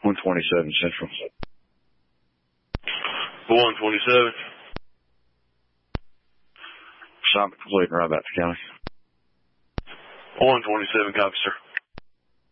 127 Central. 127. Assignment complete, right back to county. 127, copy, sir.